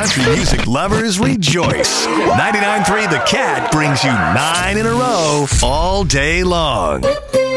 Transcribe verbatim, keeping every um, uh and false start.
country music lovers rejoice. ninety-nine point three The Cat brings you nine in a row all day long.